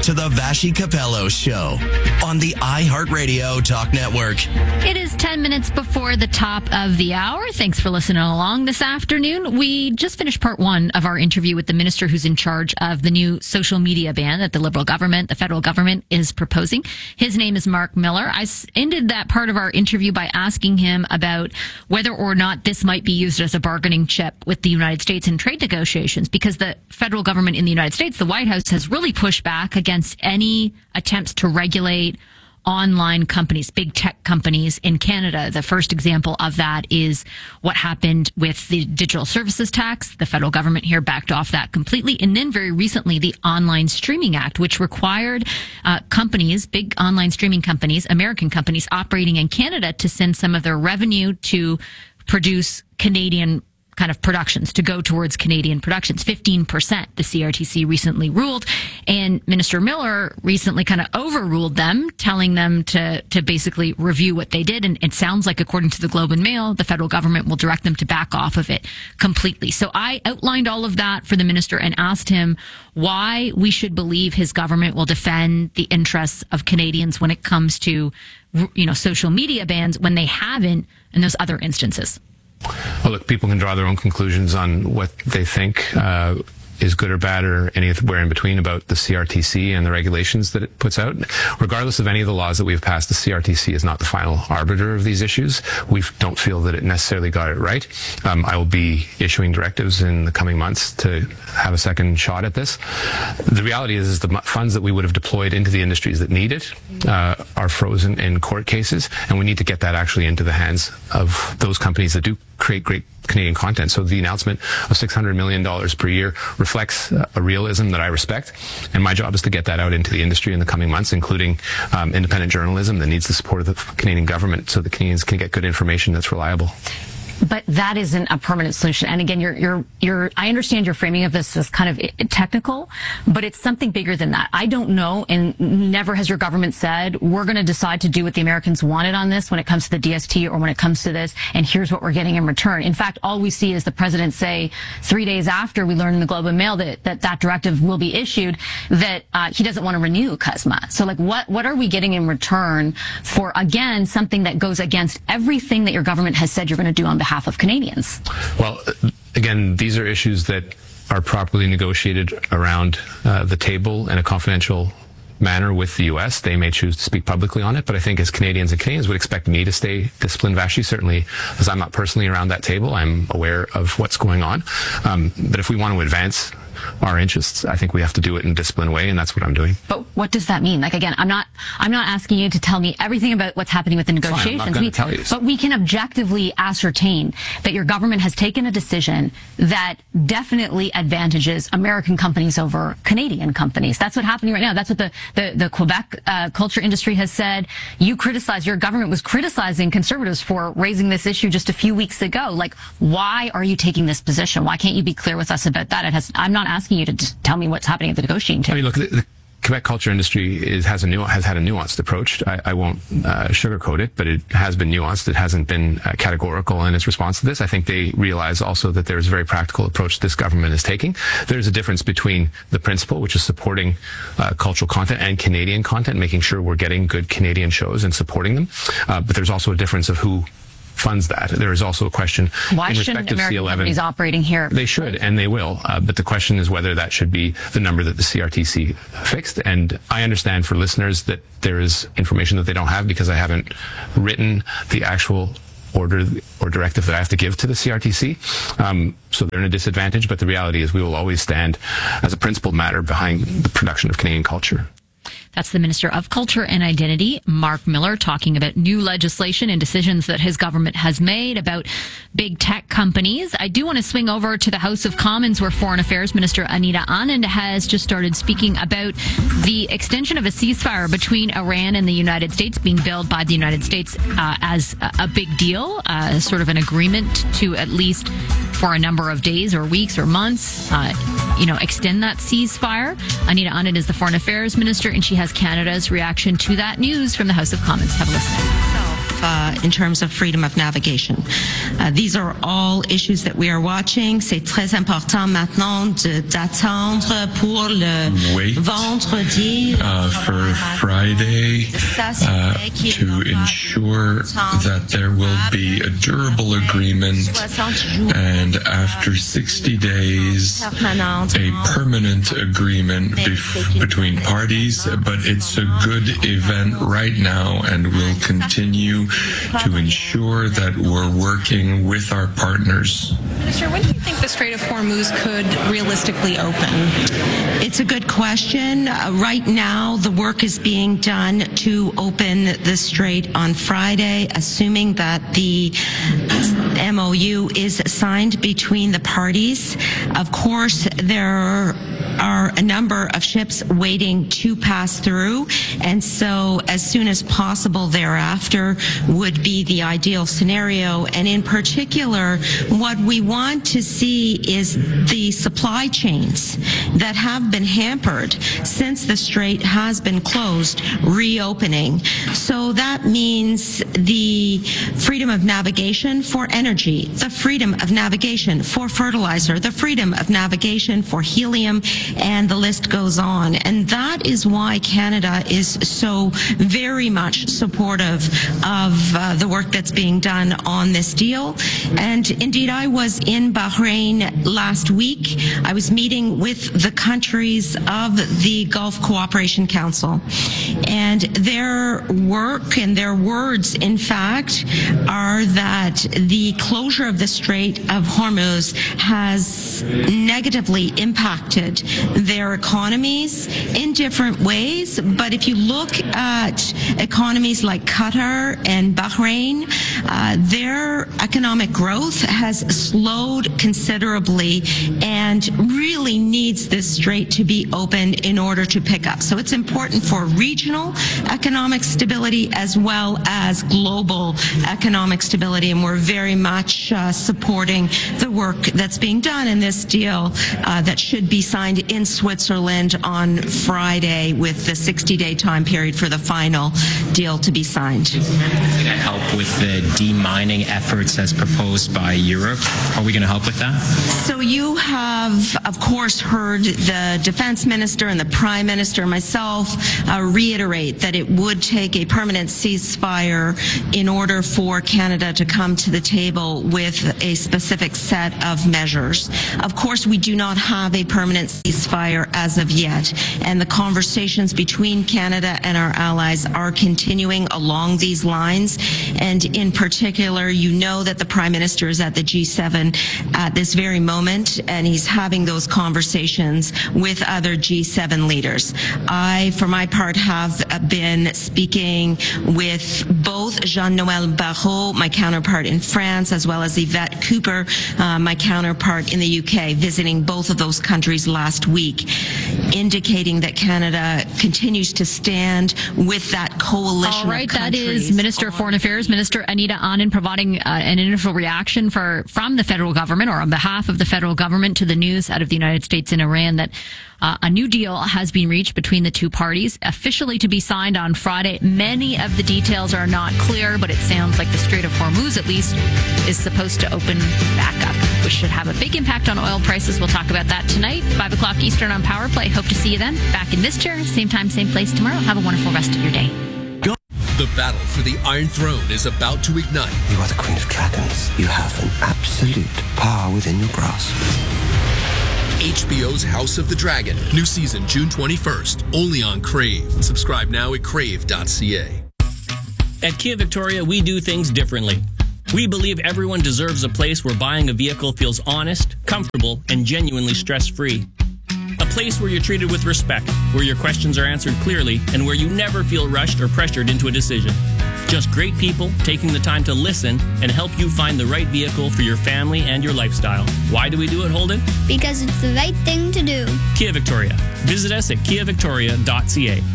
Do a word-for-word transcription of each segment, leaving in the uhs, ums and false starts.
to the Vashi Capello Show on the iHeartRadio Talk Network. It is ten minutes before the top of the hour. Thanks for listening along this afternoon. We just finished part one of our interview with the minister who's in charge of the new social media ban that the Liberal government, the federal government, is proposing. His name is Mark Miller. I ended that part of our interview by asking him about whether or not this might be used as a bargaining chip with the United States in trade negotiations, because the federal government in the United States, the White House, has really pushed back against any attempts to regulate online companies, big tech companies in Canada. The first example of that is what happened with the digital services tax. The federal government here backed off that completely. And then very recently, the Online Streaming Act, which required uh, companies, big online streaming companies, American companies operating in Canada, to send some of their revenue to produce Canadian kind of productions, to go towards Canadian productions. fifteen percent, the C R T C recently ruled. And Minister Miller recently kind of overruled them, telling them to, to basically review what they did. And it sounds like, according to the Globe and Mail, the federal government will direct them to back off of it completely. So I outlined all of that for the minister and asked him why we should believe his government will defend the interests of Canadians when it comes to, you know, social media bans, when they haven't in those other instances. Well, look, people can draw their own conclusions on what they think uh, is good or bad or anywhere in between about the C R T C and the regulations that it puts out. Regardless of any of the laws that we've passed, the C R T C is not the final arbiter of these issues. We don't feel that it necessarily got it right. Um, I will be issuing directives in the coming months to have a second shot at this. The reality is, is the funds that we would have deployed into the industries that need it uh, are frozen in court cases, and we need to get that actually into the hands of those companies that do create great Canadian content. So the announcement of six hundred million dollars per year reflects uh, a realism that I respect, and my job is to get that out into the industry in the coming months, including um, independent journalism that needs the support of the Canadian government so the Canadians can get good information that's reliable. But that isn't a permanent solution. And again, you're, you're, you're, I understand your framing of this as kind of technical, but it's something bigger than that. I don't know, and never has your government said, we're going to decide to do what the Americans wanted on this when it comes to the D S T or when it comes to this, and here's what we're getting in return. In fact, all we see is the president say three days after we learn in the Globe and Mail that that, that directive will be issued, that uh, he doesn't want to renew C U S M A. So like, what, what are we getting in return for, again, something that goes against everything that your government has said you're going to do on behalf of Canadians? Well, again, these are issues that are properly negotiated around uh, the table in a confidential manner with the U S. They may choose to speak publicly on it, but I think as Canadians and Canadians would expect me to stay disciplined, Vashi, certainly, as I'm not personally around that table, I'm aware of what's going on. Um, but if we want to advance our interests, I think we have to do it in a disciplined way, and that's what I'm doing. But what does that mean? Like, again, I'm not I'm not asking you to tell me everything about what's happening with the negotiations. Fine, I'm not going to tell you. But we can objectively ascertain that your government has taken a decision that definitely advantages American companies over Canadian companies. That's what's happening right now. That's what the, the, the Quebec uh, culture industry has said. You criticize, your government was criticizing Conservatives for raising this issue just a few weeks ago. Like, why are you taking this position? Why can't you be clear with us about that? It has, I'm not asking you to just tell me what's happening at the negotiating table. I mean, look, the, the Quebec culture industry is, has a nu- has had a nuanced approach. I, I won't uh, sugarcoat it, but it has been nuanced. It hasn't been uh, categorical in its response to this. I think they realize also that there's a very practical approach this government is taking. There's a difference between the principle, which is supporting uh, cultural content and Canadian content, making sure we're getting good Canadian shows and supporting them. Uh, but there's also a difference of who funds that. There is also a question Why in shouldn't respect of American C eleven. Companies operating here? They should, and they will. Uh, but the question is whether that should be the number that the C R T C fixed. And I understand for listeners that there is information that they don't have because I haven't written the actual order or directive that I have to give to the C R T C. Um, so they're in a disadvantage, but the reality is we will always stand as a principled matter behind the production of Canadian culture. That's the Minister of Culture and Identity, Mark Miller, talking about new legislation and decisions that his government has made about big tech companies. I do want to swing over to the House of Commons, where Foreign Affairs Minister Anita Anand has just started speaking about the extension of a ceasefire between Iran and the United States, being billed by the United States uh, as a, a big deal, uh, sort of an agreement to at least for a number of days or weeks or months, uh, you know, extend that ceasefire. Anita Anand is the Foreign Affairs Minister, and she has Canada's reaction to that news from the House of Commons. Have a listen. So uh, in terms of freedom of navigation. Uh, these are all issues that we are watching. C'est très important maintenant de, d'attendre pour le Wait, vendredi uh, for Friday uh, to ensure that there will be a durable agreement, and after sixty days, a permanent agreement bef- between parties. But it's a good event right now, and we'll continue to ensure that we're working with our partners. Minister, when do you think the Strait of Hormuz could realistically open? It's a good question. Uh, right now, the work is being done to open the strait on Friday, assuming that the M O U is signed between the parties. Of course, there are a number of ships waiting to pass through, and so as soon as possible thereafter would be the ideal scenario. And in particular, what we want to see is the supply chains that have been hampered since the strait has been closed reopening. So that means the freedom of navigation for energy, the freedom of navigation for fertilizer, the freedom of navigation for helium, and the list goes on. And that is why Canada is so very much supportive of uh, the work that's being done on this deal. And indeed, I was in Bahrain last week. I was meeting with the countries of the Gulf Cooperation Council. And their work and their words, in fact, are that the closure of the Strait of Hormuz has negatively impacted their economies in different ways. But if you look at economies like Qatar and Bahrain, uh, their economic growth has slowed considerably and really needs this strait to be opened in order to pick up. So it's important for regional economic stability as well as global economic stability, and we're very much uh, supporting the work that's being done in this deal uh, that should be signed in Switzerland on Friday, with the sixty-day time period for the final deal to be signed. Is it going to help with the demining efforts as proposed by Europe? Are we going to help with that? So you have, of course, heard the defense minister and the prime minister and myself uh, reiterate that it would take a permanent ceasefire in order for Canada to come to the table with a specific set of measures. Of course, we do not have a permanent ceasefire as of yet, and the conversations between Canada and our allies are continuing along these lines. And in particular, you know that the Prime Minister is at the G seven at this very moment, and he's having those conversations with other G seven leaders. I, for my part, have been speaking with both Jean-Noel Barrot, my counterpart in France, as well as Yvette Cooper, uh, my counterpart in the U K, visiting both of those countries last week, indicating that Canada continues to stand with that coalition. All right, of that is Minister of Foreign Affairs, Minister Anita Anand, providing uh, an initial reaction for from the federal government, or on behalf of the federal government, to the news out of the United States and Iran that uh, a new deal has been reached between the two parties, officially to be signed on Friday. Many of the details are not clear, but it sounds like the Strait of Hormuz, at least, is supposed to open back up, which should have a big impact on oil prices. We'll talk about that tonight, five o'clock Eastern on Power Play. Hope to see you then. Back in this chair, same time, same place tomorrow. Have a wonderful rest of your day. The battle for the Iron Throne is about to ignite. You are the Queen of Dragons. You have an absolute power within your grasp. H B O's House of the Dragon. New season June twenty-first. Only on Crave. Subscribe now at crave dot c a. At Kia Victoria, we do things differently. We believe everyone deserves a place where buying a vehicle feels honest, comfortable, and genuinely stress-free. A place where you're treated with respect, where your questions are answered clearly, and where you never feel rushed or pressured into a decision. Just great people taking the time to listen and help you find the right vehicle for your family and your lifestyle. Why do we do it, Holden? Because it's the right thing to do. Kia Victoria. Visit us at kia victoria dot c a.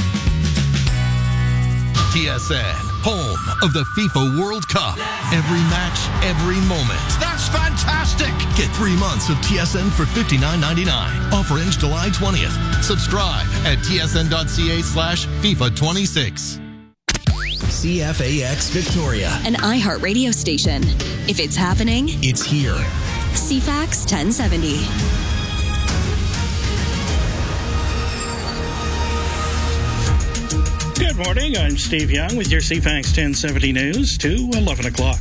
T S N, home of the FIFA World Cup. Every match, every moment. That's fantastic! Get three months of T S N for fifty-nine ninety-nine. Offer ends July twentieth. Subscribe at t s n dot c a slash FIFA twenty-six. C F A X Victoria. An iHeart radio station. If it's happening, it's here. C FAX ten seventy. Good morning. I'm Steve Young with your C FAX ten seventy news to eleven o'clock.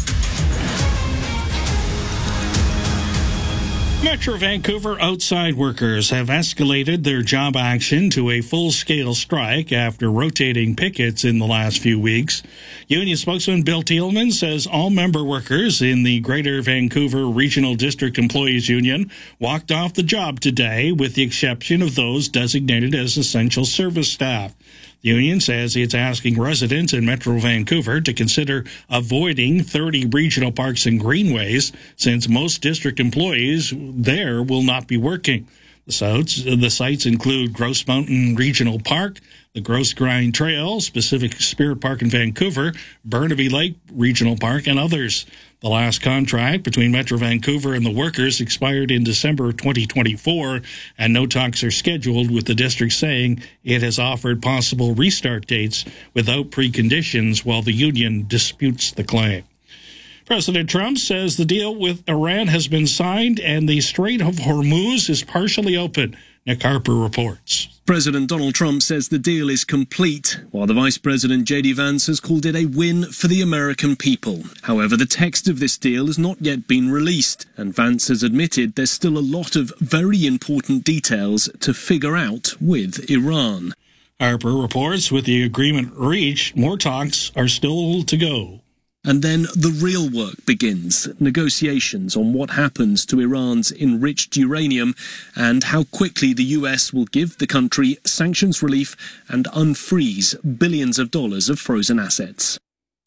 Metro Vancouver outside workers have escalated their job action to a full-scale strike after rotating pickets in the last few weeks. Union spokesman Bill Thielman says all member workers in the Greater Vancouver Regional District Employees Union walked off the job today, with the exception of those designated as essential service staff. The union says it's asking residents in Metro Vancouver to consider avoiding thirty regional parks and greenways, since most district employees there will not be working. The sites, the sites include Grouse Mountain Regional Park, the Grouse Grind Trail, Pacific Spirit Park in Vancouver, Burnaby Lake Regional Park, and others. The last contract between Metro Vancouver and the workers expired in December twenty twenty-four, and no talks are scheduled, with the district saying it has offered possible restart dates without preconditions while the union disputes the claim. President Trump says the deal with Iran has been signed and the Strait of Hormuz is partially open. Nick Harper reports. President Donald Trump says the deal is complete, while the Vice President J D Vance has called it a win for the American people. However, the text of this deal has not yet been released, and Vance has admitted there's still a lot of very important details to figure out with Iran. Harper reports with the agreement reached, more talks are still to go. And then the real work begins, negotiations on what happens to Iran's enriched uranium and how quickly the U S will give the country sanctions relief and unfreeze billions of dollars of frozen assets.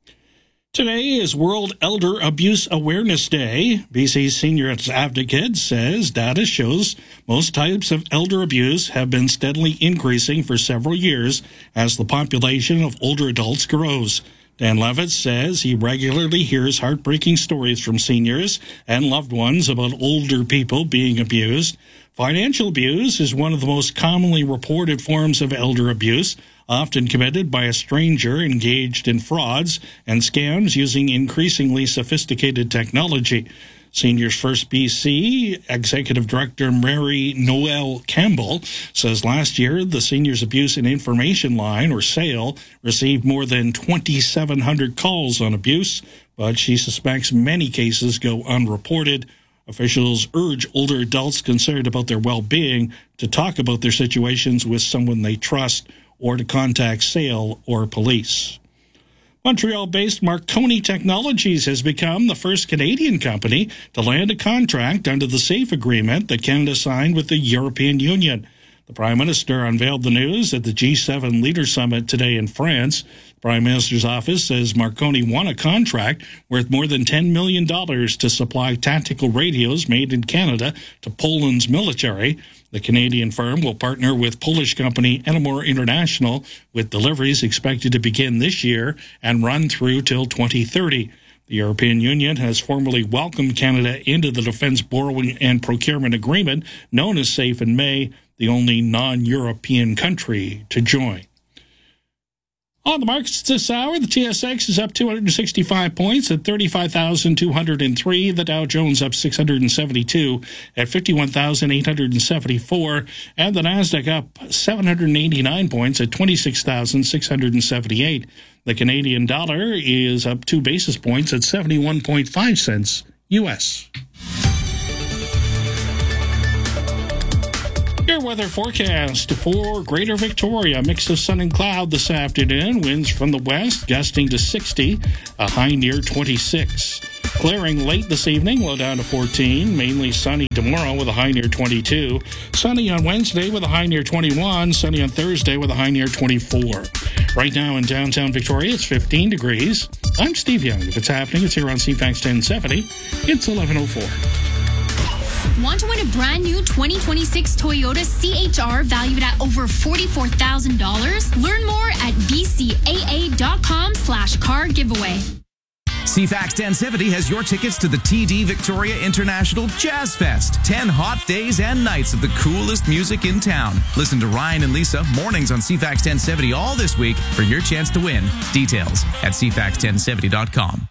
Today is World Elder Abuse Awareness Day. B C's senior advocate says data shows most types of elder abuse have been steadily increasing for several years as the population of older adults grows. Dan Levitt says he regularly hears heartbreaking stories from seniors and loved ones about older people being abused. Financial abuse is one of the most commonly reported forms of elder abuse, often committed by a stranger engaged in frauds and scams using increasingly sophisticated technology. Seniors First B C Executive Director Mary Noel Campbell says last year the Seniors Abuse and Information Line, or SAIL, received more than twenty-seven hundred calls on abuse, but she suspects many cases go unreported. Officials urge older adults concerned about their well-being to talk about their situations with someone they trust or to contact SAIL or police. Montreal-based Marconi Technologies has become the first Canadian company to land a contract under the SAFE agreement that Canada signed with the European Union. The Prime Minister unveiled the news at the G seven Leader Summit today in France. The Prime Minister's office says Marconi won a contract worth more than ten million dollars to supply tactical radios made in Canada to Poland's military. The Canadian firm will partner with Polish company Enamor International, with deliveries expected to begin this year and run through till twenty thirty. The European Union has formally welcomed Canada into the Defence Borrowing and Procurement Agreement, known as SAFE, in May, the only non-European country to join. On the markets this hour, the T S X is up two hundred sixty-five points at thirty-five thousand two hundred three. The Dow Jones up six hundred seventy-two at fifty-one thousand eight hundred seventy-four. And the Nasdaq up seven hundred eighty-nine points at twenty-six thousand six hundred seventy-eight. The Canadian dollar is up two basis points at seventy-one point five cents U S. Your weather forecast for Greater Victoria. Mix of sun and cloud this afternoon. Winds from the west gusting to sixty, a high near twenty-six. Clearing late this evening, low down to fourteen. Mainly sunny tomorrow with a high near twenty-two. Sunny on Wednesday with a high near twenty-one. Sunny on Thursday with a high near twenty-four. Right now in downtown Victoria, it's fifteen degrees. I'm Steve Young. If it's happening, it's here on C FAX ten seventy. It's eleven oh four. Want to win a brand new twenty twenty-six Toyota C H R valued at over forty-four thousand dollars? Learn more at b c a a dot com slash car giveaway. C FAX ten seventy has your tickets to the T D Victoria International Jazz Fest. ten hot days and nights of the coolest music in town. Listen to Ryan and Lisa mornings on C FAX ten seventy all this week for your chance to win. Details at c fax ten seventy dot com.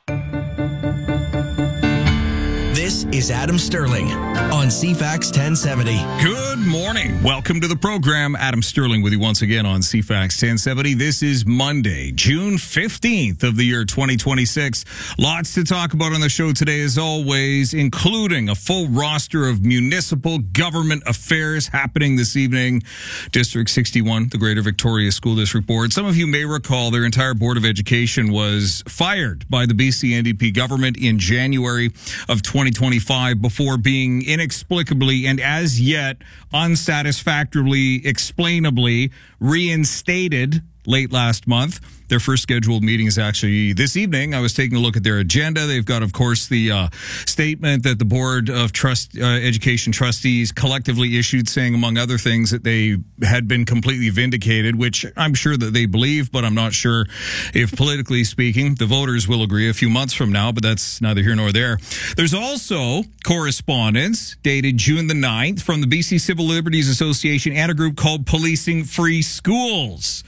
This is Adam Sterling on C FAX ten seventy. Good morning. Welcome to the program. Adam Sterling with you once again on C FAX ten seventy. This is Monday, June fifteenth of the year twenty twenty-six. Lots to talk about on the show today, as always, including a full roster of municipal government affairs happening this evening. District sixty-one, the Greater Victoria School District Board. Some of you may recall their entire Board of Education was fired by the B C N D P government in January of twenty twenty-five before being inexplicably and as yet unsatisfactorily, explainably reinstated late last month. Their first scheduled meeting is actually this evening. I was taking a look at their agenda. They've got, of course, the uh, statement that the Board of Trust uh, Education Trustees collectively issued, saying, among other things, that they had been completely vindicated, which I'm sure that they believe, but I'm not sure if, politically speaking, the voters will agree a few months from now, but that's neither here nor there. There's also correspondence dated June the ninth from the B C Civil Liberties Association and a group called Policing Free Schools.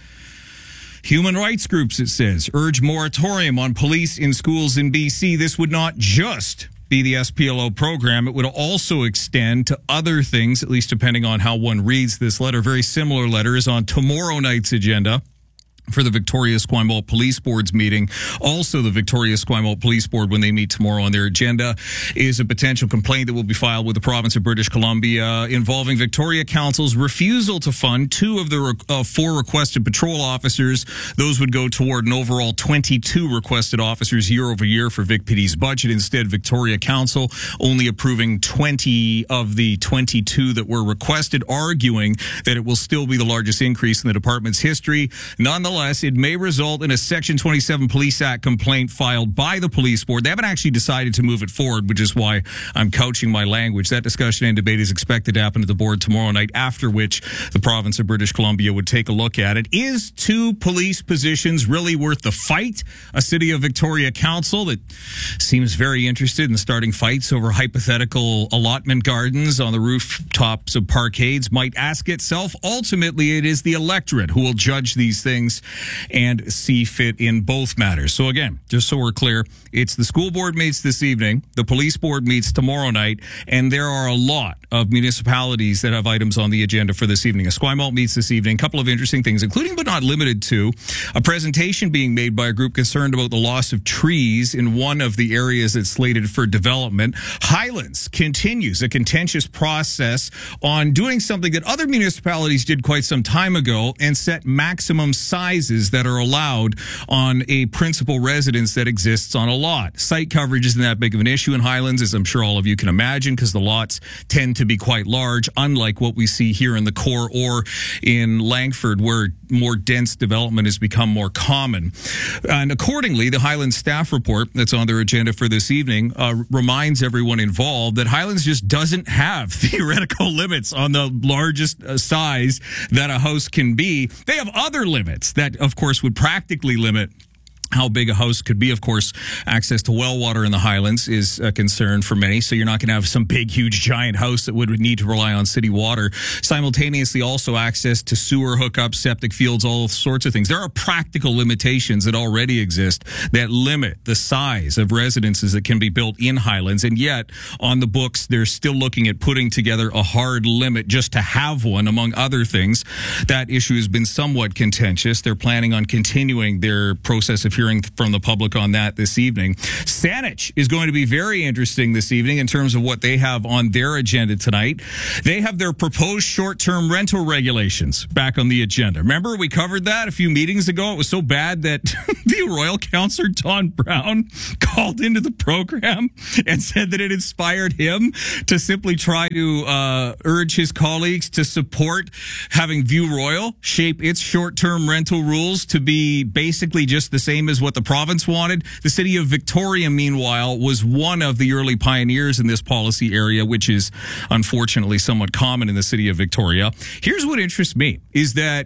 Human rights groups, it says, urge moratorium on police in schools in B C. This would not just be the S P L O program. It would also extend to other things, at least depending on how one reads this letter. Very similar letter is on tomorrow night's agenda for the Victoria Esquimalt Police Board's meeting. Also, the Victoria Esquimalt Police Board, when they meet tomorrow on their agenda, is a potential complaint that will be filed with the province of British Columbia involving Victoria Council's refusal to fund two of the uh, four requested patrol officers. Those would go toward an overall twenty-two requested officers year over year for Vic P D's budget. Instead, Victoria Council only approving twenty of the twenty-two that were requested, arguing that it will still be the largest increase in the department's history. Nonetheless, it may result in a Section twenty-seven Police Act complaint filed by the police board. They haven't actually decided to move it forward, which is why I'm couching my language. That discussion and debate is expected to happen at the board tomorrow night, after which the province of British Columbia would take a look at it. Is two police positions really worth the fight? A City of Victoria Council that seems very interested in starting fights over hypothetical allotment gardens on the rooftops of parkades might ask itself. Ultimately, it is the electorate who will judge these things and see fit in both matters. So again, just so we're clear, it's the school board meets this evening, the police board meets tomorrow night, and there are a lot of municipalities that have items on the agenda for this evening. Esquimalt meets this evening. A couple of interesting things, including but not limited to a presentation being made by a group concerned about the loss of trees in one of the areas that's slated for development. Highlands continues a contentious process on doing something that other municipalities did quite some time ago and set maximum sizes that are allowed on a principal residence that exists on a lot. Site coverage isn't that big of an issue in Highlands, as I'm sure all of you can imagine, because the lots tend to be quite large, unlike what we see here in the core or in Langford, where more dense development has become more common. And accordingly, the Highlands staff report that's on their agenda for this evening uh, reminds everyone involved that Highlands just doesn't have theoretical limits on the largest uh, size that a house can be. They have other limits that, of course, would practically limit how big a house could be. Of course, access to well water in the Highlands is a concern for many, so you're not going to have some big, huge, giant house that would need to rely on city water. Simultaneously, also access to sewer hookups, septic fields, all sorts of things. There are practical limitations that already exist that limit the size of residences that can be built in Highlands, and yet, on the books, they're still looking at putting together a hard limit just to have one, among other things. That issue has been somewhat contentious. They're planning on continuing their process of hearing from the public on that this evening. Saanich is going to be very interesting this evening in terms of what they have on their agenda tonight. They have their proposed short-term rental regulations back on the agenda. Remember, we covered that a few meetings ago. It was so bad that the Royal Councillor Don Brown called into the program and said that it inspired him to simply try to uh, urge his colleagues to support having View Royal shape its short-term rental rules to be basically just the same as what the province wanted. The City of Victoria, meanwhile, was one of the early pioneers in this policy area, which is unfortunately somewhat common in the City of Victoria. Here's what interests me, is that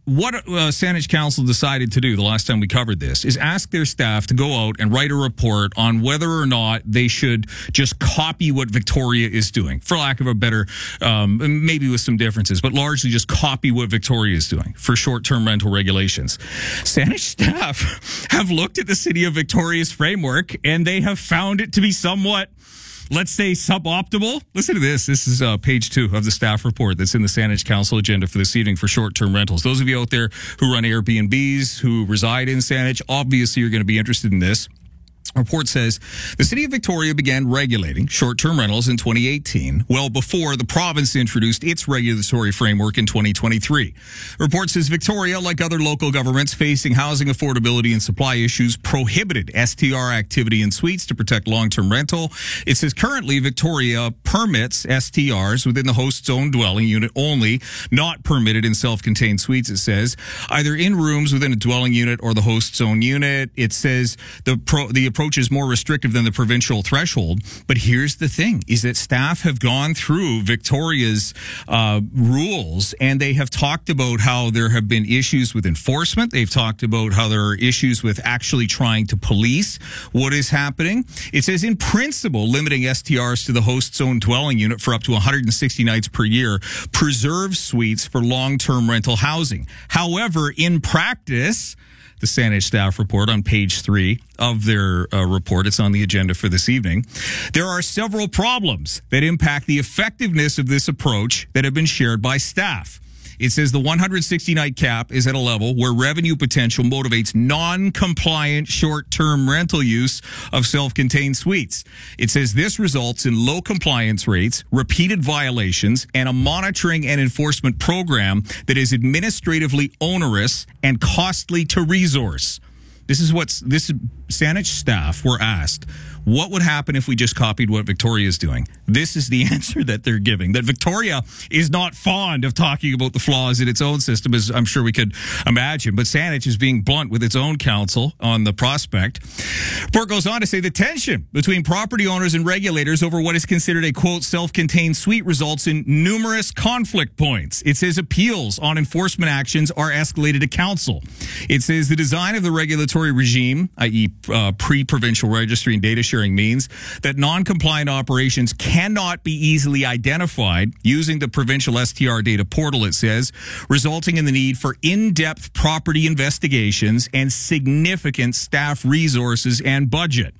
what uh, Saanich Council decided to do the last time we covered this is ask their staff to go out and write a report on whether or not they should just copy what Victoria is doing, for lack of a better, um, maybe with some differences, but largely just copy what Victoria is doing for short-term rental regulations. Saanich staff have looked at the City of Victoria's framework, and they have found it to be somewhat, let's say, suboptimal. Listen to this. This is uh, page two of the staff report that's in the Saanich Council agenda for this evening for short-term rentals. Those of you out there who run Airbnbs, who reside in Saanich, obviously you're going to be interested in this. Report says the City of Victoria began regulating short-term rentals in twenty eighteen, well before the province introduced its regulatory framework in twenty twenty-three. Report says Victoria, like other local governments facing housing affordability and supply issues, prohibited S T R activity in suites to protect long-term rental. It says currently Victoria permits S T Rs within the host's own dwelling unit only, not permitted in self-contained suites, it says, either in rooms within a dwelling unit or the host's own unit. It says the pro, the approach is more restrictive than the provincial threshold. But here's the thing, is that staff have gone through Victoria's uh, rules, and they have talked about how there have been issues with enforcement. They've talked about how there are issues with actually trying to police what is happening. It says, in principle, limiting S T Rs to the host's own dwelling unit for up to one hundred sixty nights per year preserves suites for long-term rental housing. However, in practice, the Saanich staff report on page three of their uh, report, it's on the agenda for this evening, there are several problems that impact the effectiveness of this approach that have been shared by staff. It says the one hundred sixty night cap is at a level where revenue potential motivates non-compliant short-term rental use of self-contained suites. It says this results in low compliance rates, repeated violations, and a monitoring and enforcement program that is administratively onerous and costly to resource. This is what's, this Saanich staff were asked, what would happen if we just copied what Victoria is doing? This is the answer that they're giving, that Victoria is not fond of talking about the flaws in its own system, as I'm sure we could imagine. But Saanich is being blunt with its own counsel on the prospect. Report goes on to say the tension between property owners and regulators over what is considered a, quote, self-contained suite results in numerous conflict points. It says appeals on enforcement actions are escalated to council. It says the design of the regulatory regime, that is uh, pre-provincial registry and data sharing, means that non-compliant operations cannot be easily identified using the provincial S T R data portal, it says, resulting in the need for in-depth property investigations and significant staff resources and budget.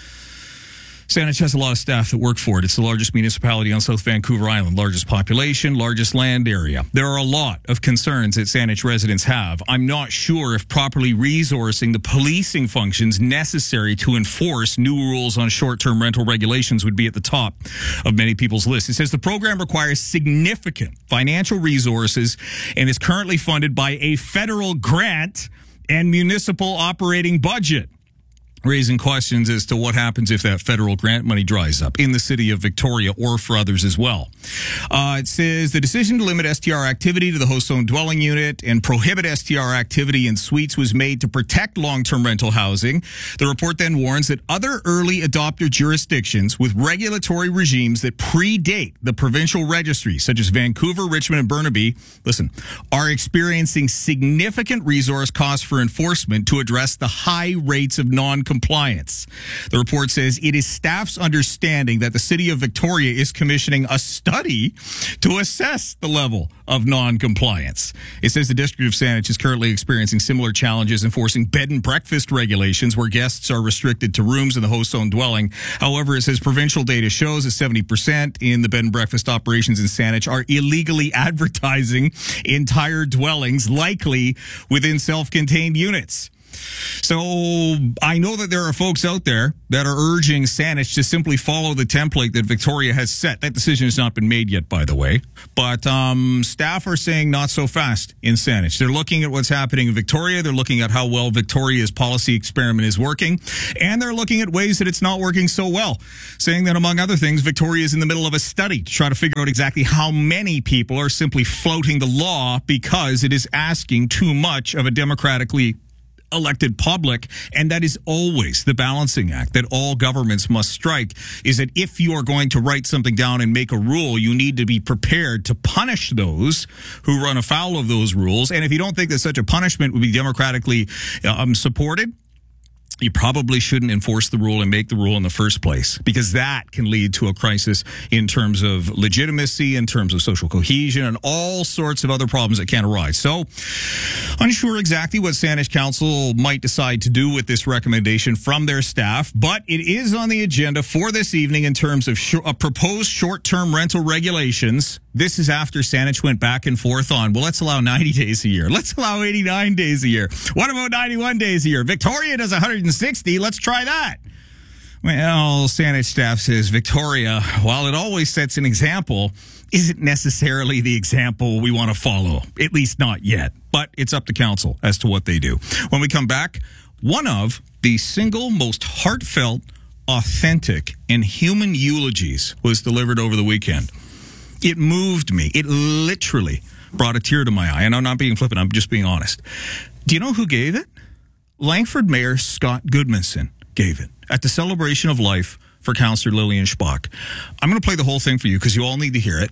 Saanich has a lot of staff that work for it. It's the largest municipality on South Vancouver Island, largest population, largest land area. There are a lot of concerns that Saanich residents have. I'm not sure if properly resourcing the policing functions necessary to enforce new rules on short-term rental regulations would be at the top of many people's lists. It says the program requires significant financial resources and is currently funded by a federal grant and municipal operating budget, raising questions as to what happens if that federal grant money dries up in the City of Victoria or for others as well. Uh, it says the decision to limit S T R activity to the host's own dwelling unit and prohibit S T R activity in suites was made to protect long-term rental housing. The report then warns that other early adopter jurisdictions with regulatory regimes that predate the provincial registry, such as Vancouver, Richmond, and Burnaby, listen, are experiencing significant resource costs for enforcement to address the high rates of non compliance. The report says it is staff's understanding that the City of Victoria is commissioning a study to assess the level of non-compliance. It says the District of Saanich is currently experiencing similar challenges enforcing bed and breakfast regulations where guests are restricted to rooms in the host's own dwelling. However, it says provincial data shows that seventy percent in the bed and breakfast operations in Saanich are illegally advertising entire dwellings, likely within self-contained units. So I know that there are folks out there that are urging Saanich to simply follow the template that Victoria has set. That decision has not been made yet, by the way. But um, staff are saying not so fast in Saanich. They're looking at what's happening in Victoria. They're looking at how well Victoria's policy experiment is working. And they're looking at ways that it's not working so well, saying that, among other things, Victoria is in the middle of a study to try to figure out exactly how many people are simply floating the law because it is asking too much of a democratically elected public. And that is always the balancing act that all governments must strike, is that if you are going to write something down and make a rule, you need to be prepared to punish those who run afoul of those rules. And if you don't think that such a punishment would be democratically um, supported, you probably shouldn't enforce the rule and make the rule in the first place, because that can lead to a crisis in terms of legitimacy, in terms of social cohesion, and all sorts of other problems that can arise. So, unsure exactly what Saanich Council might decide to do with this recommendation from their staff, but it is on the agenda for this evening in terms of sh- uh, proposed short-term rental regulations. This is after Saanich went back and forth on, well, let's allow ninety days a year. Let's allow eighty-nine days a year. What about ninety-one days a year? Victoria does one hundred sixty. Let's try that. Well, Saanich staff says Victoria, while it always sets an example, isn't necessarily the example we want to follow, at least not yet. But it's up to council as to what they do. When we come back, one of the single most heartfelt, authentic, and human eulogies was delivered over the weekend. It moved me. It literally brought a tear to my eye. And I'm not being flippant. I'm just being honest. Do you know who gave it? Langford Mayor Scott Goodmanson gave it at the celebration of life for Councillor Lillian Spock. I'm going to play the whole thing for you because you all need to hear it.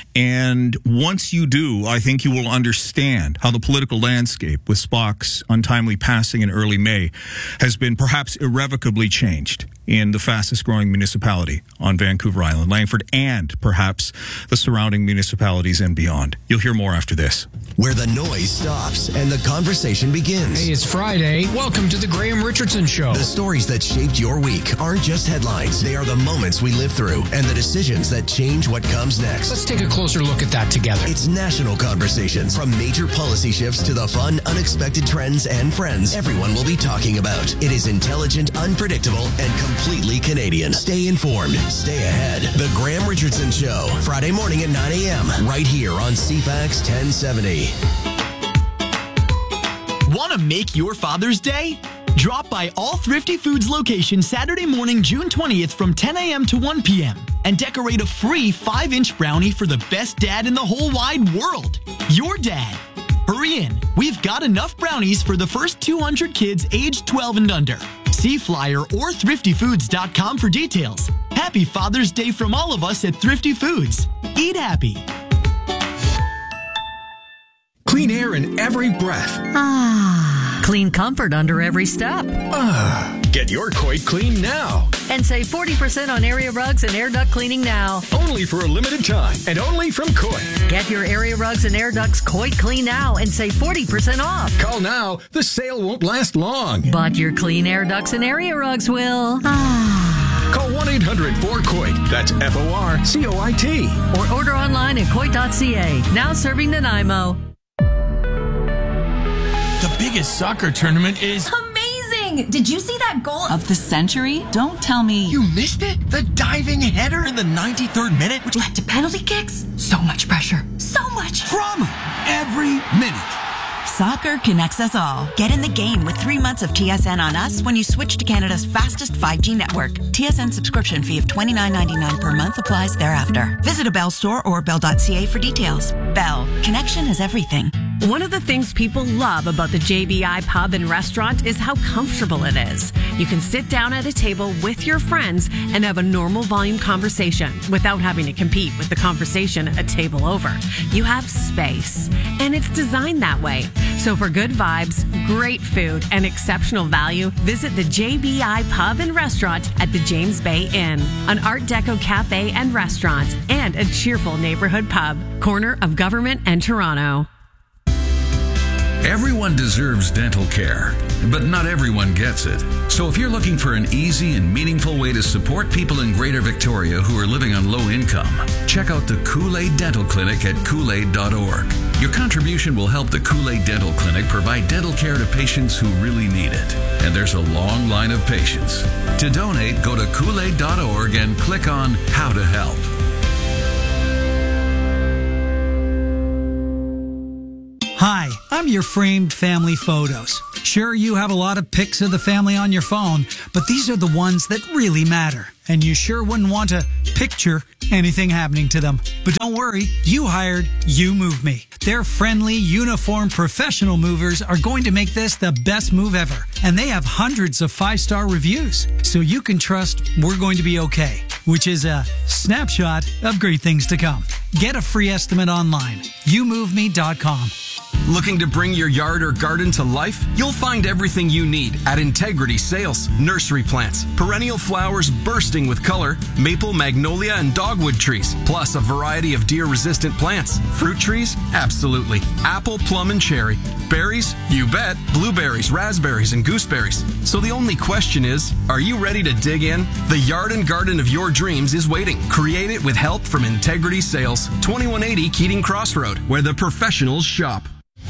And once you do, I think you will understand how the political landscape with Spock's untimely passing in early May has been perhaps irrevocably changed in the fastest growing municipality on Vancouver Island, Langford, and perhaps the surrounding municipalities and beyond. You'll hear more after this. Where the noise stops and the conversation begins. Hey, it's Friday. Welcome to the Graham Richardson Show. The stories that shaped your week aren't just headlines. They are the moments we live through and the decisions that change what comes next. Let's take a closer look at that together. It's national conversations. From major policy shifts to the fun, unexpected trends and friends everyone will be talking about. It is intelligent, unpredictable, and completely Canadian. Stay informed. Stay ahead. The Graham Richardson Show. Friday morning at nine a.m. right here on C FAX ten seventy. Want to make your Father's Day? Drop by all Thrifty Foods locations Saturday morning, June twentieth from ten a.m. to one p.m. and decorate a free five-inch brownie for the best dad in the whole wide world, your dad. Hurry in. We've got enough brownies for the first two hundred kids aged twelve and under. See flyer or thrifty foods dot com for details. Happy Father's Day from all of us at Thrifty Foods. Eat happy. Clean air in every breath. Ah. Clean comfort under every step. Ah. Get your Coit clean now. And save forty percent on area rugs and air duct cleaning now. Only for a limited time and only from Coit. Get your area rugs and air ducts Coit clean now and save forty percent off. Call now. The sale won't last long. But your clean air ducts and area rugs will. Ah. Call one eight hundred four coit. That's F O R C O I T. Or order online at coit dot c a. Now serving Nanaimo. The biggest soccer tournament is amazing! Did you see that goal of the century? Don't tell me you missed it. The diving header in the ninety-third minute, which led to penalty kicks. So much pressure. So much drama every minute. Soccer connects us all. Get in the game with three months of T S N on us when you switch to Canada's fastest five G network. T S N subscription fee of twenty-nine ninety-nine per month applies thereafter. Visit a Bell store or bell dot c a for details. Bell. Connection is everything. One of the things people love about the J B I Pub and Restaurant is how comfortable it is. You can sit down at a table with your friends and have a normal volume conversation without having to compete with the conversation a table over. You have space, and it's designed that way. So for good vibes, great food, and exceptional value, visit the J B I Pub and Restaurant at the James Bay Inn, an Art Deco cafe and restaurant, and a cheerful neighborhood pub, corner of Government and Toronto. Everyone deserves dental care, but not everyone gets it. So if you're looking for an easy and meaningful way to support people in Greater Victoria who are living on low income, check out the Kool-Aid Dental Clinic at kool aid dot org. Your contribution will help the Kool-Aid Dental Clinic provide dental care to patients who really need it. And there's a long line of patients. To donate, go to kool aid dot org and click on How to Help. Hi, I'm your framed family photos. Sure, you have a lot of pics of the family on your phone, but these are the ones that really matter. And you sure wouldn't want a picture anything happening to them. But don't worry, you hired You Move Me. Their friendly, uniformed, professional movers are going to make this the best move ever. And they have hundreds of five-star reviews, so you can trust we're going to be okay, which is a snapshot of great things to come. Get a free estimate online, you move me dot com. Looking to bring your yard or garden to life? You'll find everything you need at Integrity Sales. Nursery plants, perennial flowers bursting with color, maple, magnolia, and dogwood trees, plus a variety of deer-resistant plants. Fruit trees? Absolutely. Apple, plum, and cherry. Berries? You bet. Blueberries, raspberries, and gooseberries. So the only question is, are you ready to dig in? The yard and garden of your dreams is waiting. Create it with help from Integrity Sales. twenty-one eighty Keating Crossroad, where the professionals shop.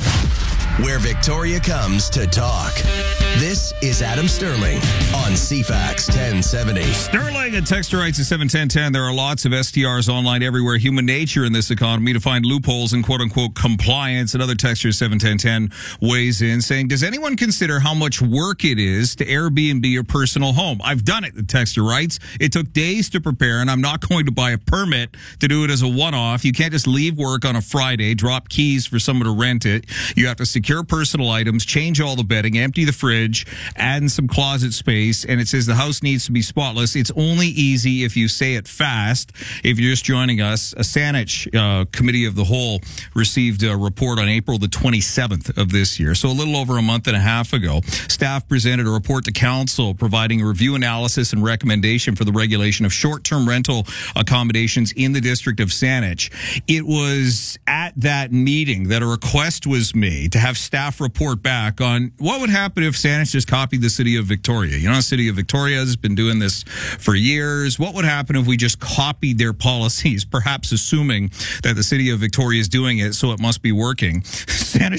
Where Victoria comes to talk. This is Adam Sterling on C FAX ten seventy. Sterling at Texter writes at seven ten ten. There are lots of S T Rs online everywhere. Human nature in this economy to find loopholes in quote-unquote compliance. Another texter seven ten ten weighs in saying, does anyone consider how much work it is to Airbnb a personal home? I've done it, the texter writes. It took days to prepare, and I'm not going to buy a permit to do it as a one-off. You can't just leave work on a Friday, drop keys for someone to rent it. You have to secure personal items, change all the bedding, empty the fridge, add in some closet space, and it says the house needs to be spotless. It's only easy if you say it fast. If you're just joining us, a Saanich uh, Committee of the Whole received a report on April the twenty-seventh of this year, so a little over a month and a half ago. Staff presented a report to Council providing a review analysis and recommendation for the regulation of short-term rental accommodations in the district of Saanich. It was at that meeting that a request was made to have staff report back on what would happen if Saanich just copied the city of Victoria. You know, the city of Victoria has been doing this for years. What would happen if we just copied their policies, perhaps assuming that the city of Victoria is doing it, so it must be working? Saanich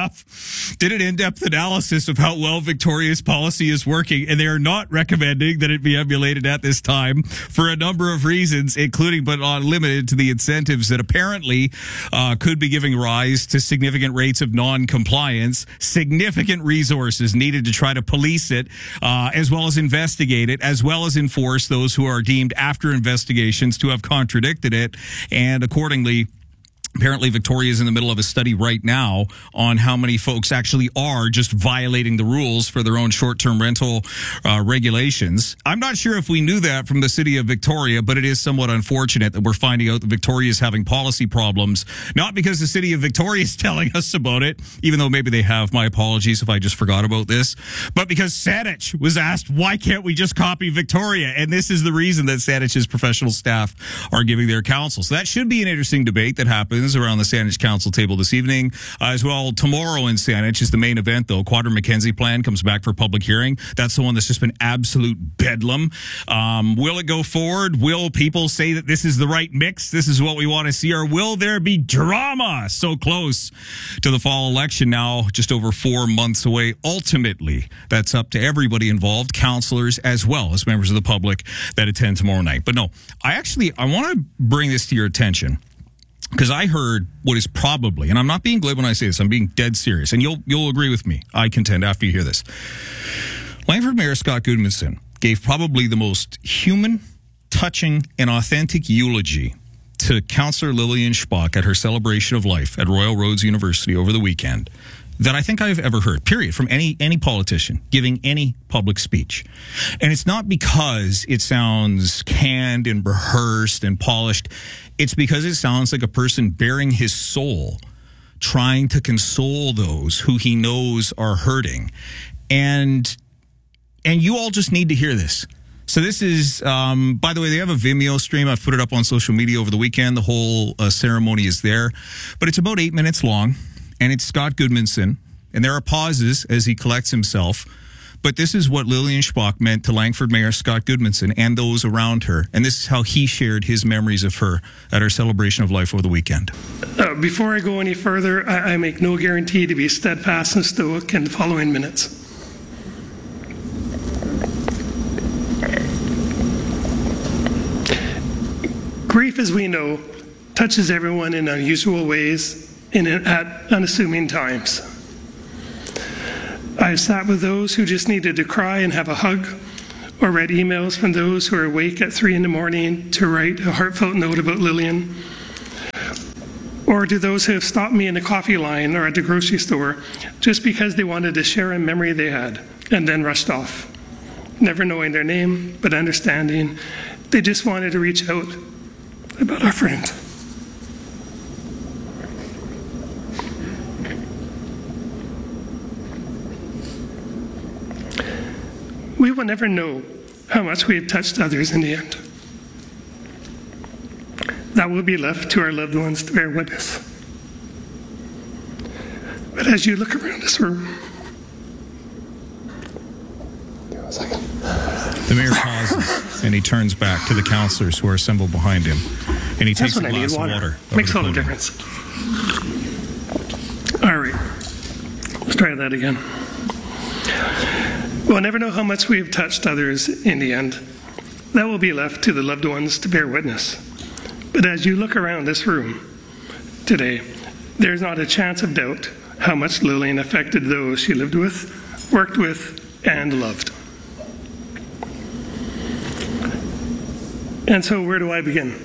staff did an in-depth analysis of how well Victoria's policy is working, and they are not recommending that it be emulated at this time for a number of reasons, including but not limited to the incentives that apparently uh, could be giving rise to significant rates of non-compliance, significant resources needed to try to police it, uh, as well as investigate it, as well as enforce those who are deemed after investigations to have contradicted it, and accordingly, apparently, Victoria is in the middle of a study right now on how many folks actually are just violating the rules for their own short-term rental uh, regulations. I'm not sure if we knew that from the city of Victoria, but it is somewhat unfortunate that we're finding out that Victoria is having policy problems, not because the city of Victoria is telling us about it, even though maybe they have. My apologies if I just forgot about this, but because Saanich was asked, why can't we just copy Victoria? And this is the reason that Saanich's professional staff are giving their counsel. So that should be an interesting debate that happens around the Saanich Council table this evening. Uh, as well, tomorrow in Saanich is the main event, though. Quadra McKenzie plan comes back for public hearing. That's the one that's just been absolute bedlam. Um, will it go forward? Will people say that this is the right mix? This is what we want to see? Or will there be drama so close to the fall election now, just over four months away? Ultimately, that's up to everybody involved, councillors as well as members of the public that attend tomorrow night. But no, I actually, I want to bring this to your attention, because I heard what is probably, and I'm not being glib when I say this, I'm being dead serious, and you'll you'll agree with me, I contend, after you hear this. Langford Mayor Scott Goodmanson gave probably the most human, touching, and authentic eulogy to Councillor Lillian Spock at her celebration of life at Royal Roads University over the weekend that I think I've ever heard, period, from any any politician giving any public speech. And it's not because it sounds canned and rehearsed and polished. It's because it sounds like a person bearing his soul, trying to console those who he knows are hurting. And and you all just need to hear this. So this is, um, by the way, they have a Vimeo stream. I've put it up on social media over the weekend. The whole uh, ceremony is there. But it's about eight minutes long. And it's Scott Goodmanson, and there are pauses as he collects himself. But this is what Lillian Spock meant to Langford Mayor Scott Goodmanson and those around her. And this is how he shared his memories of her at her celebration of life over the weekend. Uh, before I go any further, I, I make no guarantee to be steadfast and stoic in the following minutes. Grief, as we know, touches everyone in unusual ways in at unassuming times. I have sat with those who just needed to cry and have a hug, or read emails from those who are awake at three in the morning to write a heartfelt note about Lillian? Or do those who have stopped me in the coffee line or at the grocery store just because they wanted to share a memory they had and then rushed off, never knowing their name but understanding they just wanted to reach out about our friend? We will never know how much we have touched others in the end. That will be left to our loved ones to bear witness. But as you look around this room, the mayor pauses and he turns back to the councillors who are assembled behind him, and he takes a glass of water. Makes all the difference. All right, let's try that again. We'll never know how much we have touched others in the end. That will be left to the loved ones to bear witness. But as you look around this room today, there's not a chance of doubt how much Lillian affected those she lived with, worked with, and loved. And so where do I begin?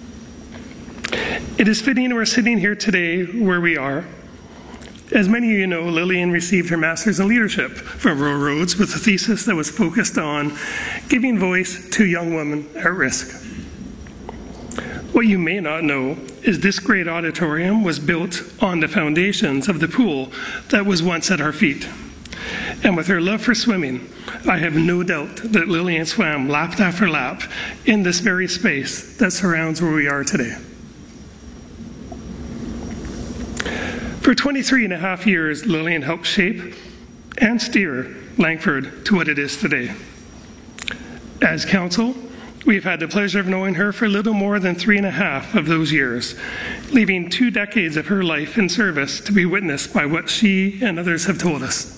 It is fitting we're sitting here today where we are. As many of you know, Lillian received her Master's in Leadership from Royal Roads with a thesis that was focused on giving voice to young women at risk. What you may not know is this great auditorium was built on the foundations of the pool that was once at our feet. And with her love for swimming, I have no doubt that Lillian swam lap after lap in this very space that surrounds where we are today. For twenty-three and a half years, Lillian helped shape and steer Langford to what it is today. As council, we've had the pleasure of knowing her for a little more than three and a half of those years, leaving two decades of her life in service to be witnessed by what she and others have told us.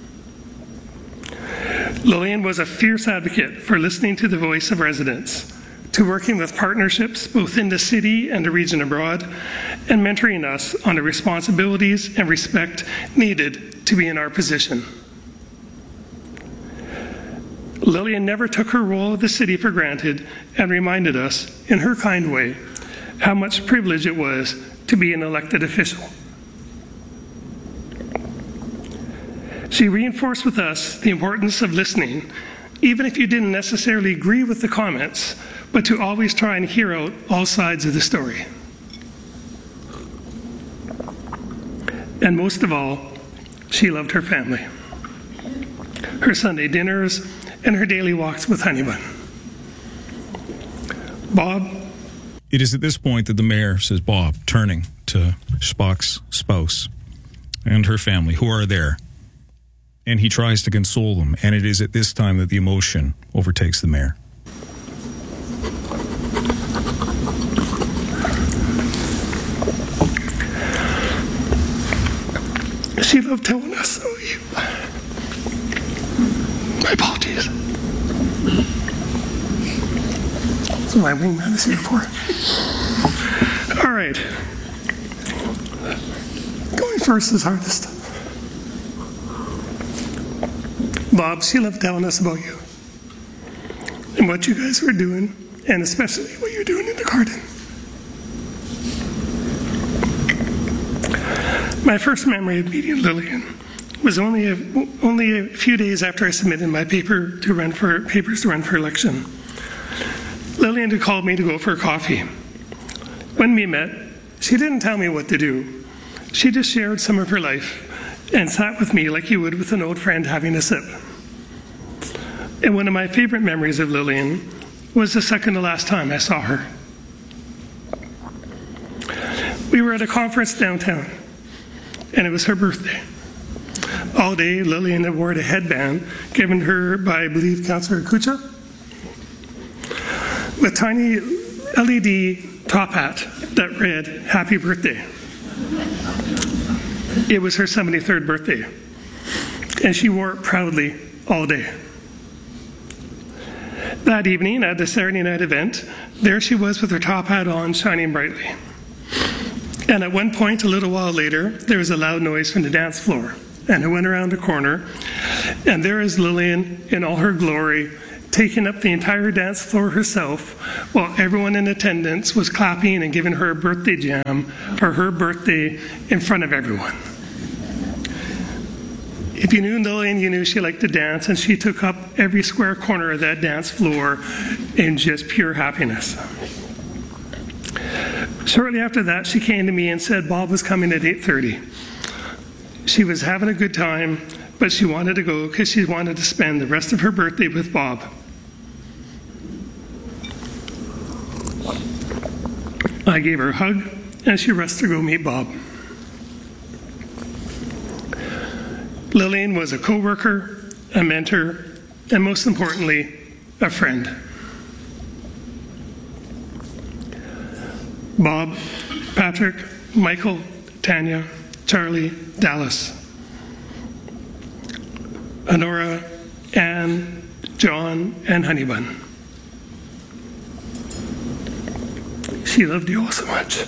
Lillian was a fierce advocate for listening to the voice of residents, to working with partnerships both in the city and the region abroad, and mentoring us on the responsibilities and respect needed to be in our position. Lillian never took her role at the city for granted and reminded us, in her kind way, how much privilege it was to be an elected official. She reinforced with us the importance of listening, even if you didn't necessarily agree with the comments, but to always try and hear out all sides of the story. And most of all, she loved her family, her Sunday dinners, and her daily walks with Honeybun. Bob? It is at this point that the mayor says, Bob, turning to Spock's spouse and her family who are there, and he tries to console them, and it is at this time that the emotion overtakes the mayor. She loved telling us, oh, you, my apologies. That's what my wingman is here for. All right. Going first is hardest. Bob, she loved telling us about you and what you guys were doing, and especially what you're doing in the garden. My first memory of meeting Lillian was only a, only a few days after I submitted my paper to run for, papers to run for election. Lillian had called me to go for a coffee. When we met, she didn't tell me what to do. She just shared some of her life and sat with me like you would with an old friend having a sip. And one of my favorite memories of Lillian was the second to last time I saw her. We were at a conference downtown, and it was her birthday. All day, Lillian had worn a headband given her by, I believe, Councillor Kucha, with tiny L E D top hat that read, Happy Birthday. It was her seventy-third birthday, and she wore it proudly all day. That evening, at the Saturday night event, there she was with her top hat on, shining brightly. And at one point, a little while later, there was a loud noise from the dance floor, and I went around the corner, and there is Lillian in all her glory, taking up the entire dance floor herself while everyone in attendance was clapping and giving her a birthday jam for her birthday in front of everyone. If you knew Lillian, you knew she liked to dance, and she took up every square corner of that dance floor in just pure happiness. Shortly after that, she came to me and said Bob was coming at eight thirty. She was having a good time, but she wanted to go because she wanted to spend the rest of her birthday with Bob. I gave her a hug, and she rushed to go meet Bob. Lillian was a co-worker, a mentor, and most importantly, a friend. Bob, Patrick, Michael, Tanya, Charlie, Dallas, Honora, Anne, John, and Honeybun. She loved you all so much.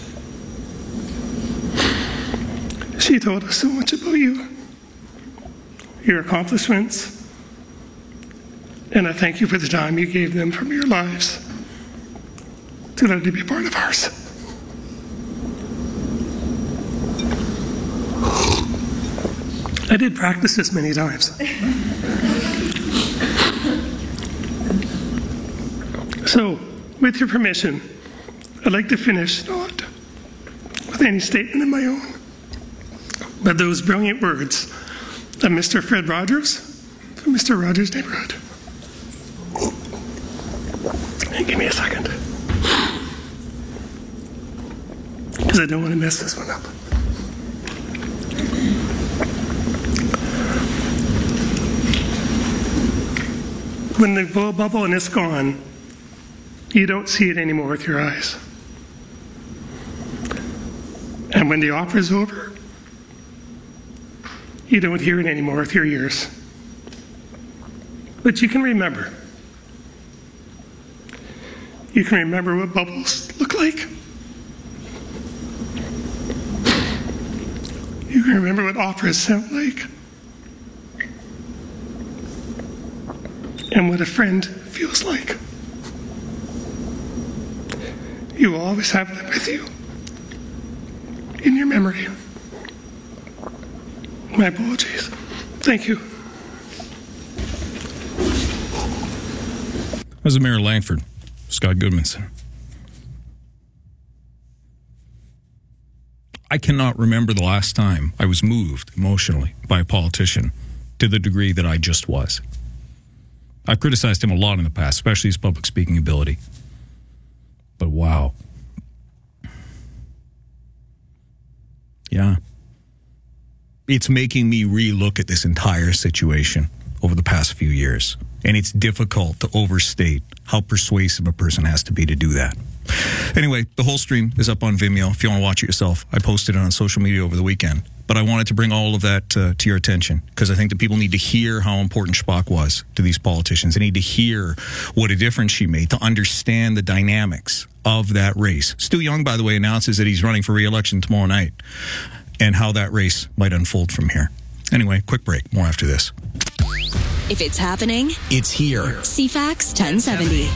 She told us so much about you, your accomplishments, and I thank you for the time you gave them from your lives to let them be part of ours. I did practice this many times. So, with your permission, I'd like to finish not with any statement of my own, but those brilliant words of Mister Fred Rogers from Mister Rogers' Neighborhood. And give me a second, because I don't want to mess this one up. When the blow bubble and it's gone, you don't see it anymore with your eyes. And when the opera's over, you don't hear it anymore with your ears. But you can remember. You can remember what bubbles look like. You can remember what operas sound like. And what a friend feels like. You will always have them with you in your memory. My apologies. Thank you. That was Mayor Langford, Scott Goodmanson. I cannot remember the last time I was moved emotionally by a politician to the degree that I just was. I've criticized him a lot in the past, especially his public speaking ability. But wow. Yeah. It's making me relook at this entire situation over the past few years. And it's difficult to overstate how persuasive a person has to be to do that. Anyway, the whole stream is up on Vimeo if you want to watch it yourself. I posted it on social media over the weekend. But I wanted to bring all of that uh, to your attention because I think that people need to hear how important Spock was to these politicians. They need to hear what a difference she made, to understand the dynamics of that race. Stu Young, by the way, announces that he's running for re-election tomorrow night and how that race might unfold from here. Anyway, quick break. More after this. If it's happening, it's here. C FAX ten seventy.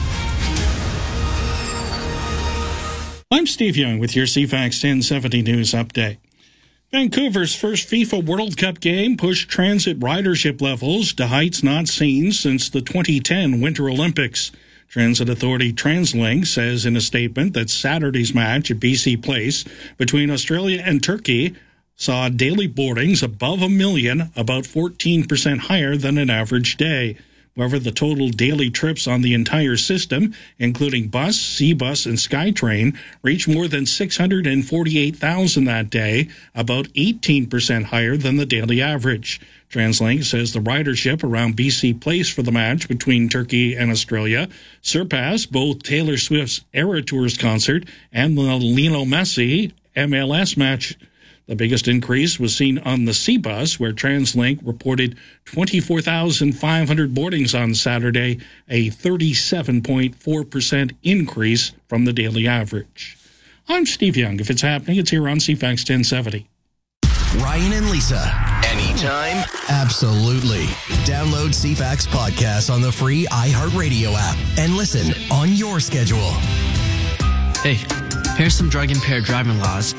I'm Steve Young with your C FAX ten seventy News Update. Vancouver's first FIFA World Cup game pushed transit ridership levels to heights not seen since the twenty ten Winter Olympics. Transit Authority TransLink says in a statement that Saturday's match at B C Place between Australia and Turkey saw daily boardings above a million, about fourteen percent higher than an average day. However, the total daily trips on the entire system, including bus, SeaBus, and SkyTrain, reached more than six hundred forty-eight thousand that day, about eighteen percent higher than the daily average. TransLink says the ridership around B C Place for the match between Turkey and Australia surpassed both Taylor Swift's Era Tours concert and the Lionel Messi M L S match. The biggest increase was seen on the SeaBus, where TransLink reported twenty-four thousand five hundred boardings on Saturday, a thirty-seven point four percent increase from the daily average. I'm Steve Young. If it's happening, it's here on C FAX ten seventy. Ryan and Lisa. Anytime? Absolutely. Download C FAX Podcast on the free iHeartRadio app and listen on your schedule. Hey, here's some drug-impaired driving laws